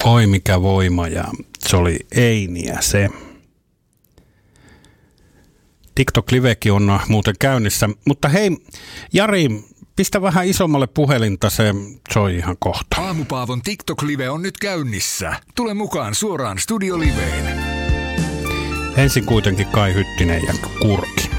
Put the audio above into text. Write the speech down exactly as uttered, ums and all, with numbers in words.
Oi mikä voima, ja se oli Einiä se. TikTok-livekin on muuten käynnissä. Mutta hei, Jari, pistä vähän isommalle puhelinta, se soi ihan kohta. Aamupaavon TikTok-live on nyt käynnissä. Tule mukaan suoraan studioliveen. Ensin kuitenkin Kai Hyttinen ja Kurki.